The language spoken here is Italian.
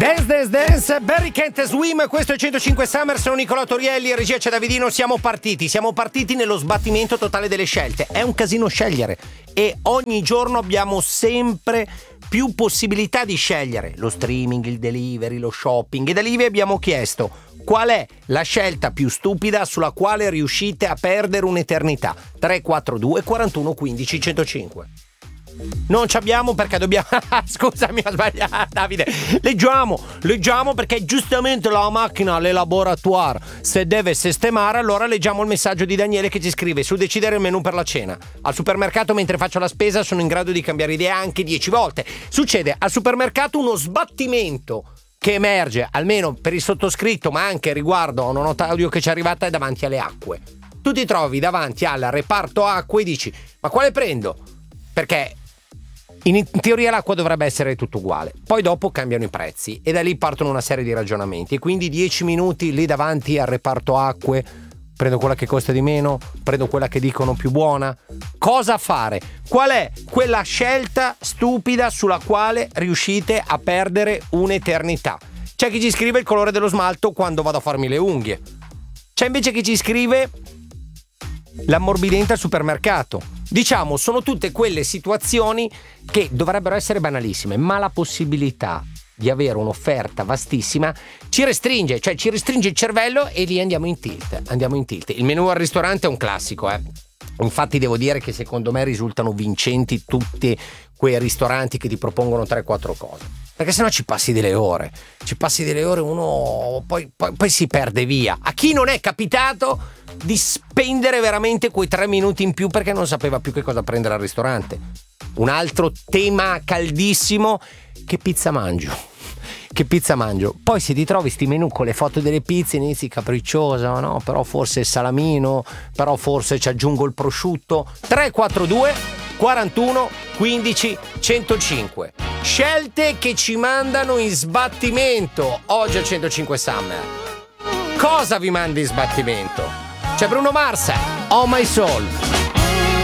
Dance, Barry Can't Swim, questo è 105 Summer, sono Nicola Torielli, regia c'è Davidino, siamo partiti nello sbattimento totale delle scelte, è un casino scegliere e ogni giorno abbiamo sempre più possibilità di scegliere, lo streaming, il delivery, lo shopping, e da lì vi abbiamo chiesto qual è la scelta più stupida sulla quale riuscite a perdere un'eternità. 342 41 15 105. Non ci abbiamo perché dobbiamo scusami, ho sbagliato, Davide. Leggiamo perché giustamente la macchina, l'elaboratoire, se deve sistemare. Allora leggiamo il messaggio di Daniele che ci scrive: sul decidere il menù per la cena al supermercato mentre faccio la spesa sono in grado di cambiare idea anche 10 volte. Succede al supermercato uno sbattimento che emerge, almeno per il sottoscritto, ma anche riguardo a una nota audio che ci è arrivata, è davanti alle acque. Tu ti trovi davanti al reparto acque e dici: ma quale prendo? Perché in teoria l'acqua dovrebbe essere tutto uguale, poi dopo cambiano i prezzi e da lì partono una serie di ragionamenti, e quindi 10 minuti lì davanti al reparto acque, prendo quella che costa di meno, prendo quella che dicono più buona. Cosa fare? Qual è quella scelta stupida sulla quale riuscite a perdere un'eternità? C'è chi ci scrive il colore dello smalto quando vado a farmi le unghie, c'è invece chi ci scrive l'ammorbidente al supermercato. Diciamo, sono tutte quelle situazioni che dovrebbero essere banalissime, ma la possibilità di avere un'offerta vastissima ci restringe il cervello e lì andiamo in tilt. Il menù al ristorante è un classico, Infatti devo dire che secondo me risultano vincenti tutti quei ristoranti che ti propongono 3-4 cose, perché sennò ci passi delle ore, uno poi si perde via. A chi non è capitato di spendere veramente quei 3 minuti in più perché non sapeva più che cosa prendere al ristorante? Un altro tema caldissimo: che pizza mangio? Poi se ti trovi sti menù con le foto delle pizze inizi capricciosa, no? Però forse il salamino, però forse ci aggiungo il prosciutto. 342 41 15 105. Scelte che ci mandano in sbattimento oggi al 105 Summer. Cosa vi manda in sbattimento? C'è Bruno Mars, Oh My Soul.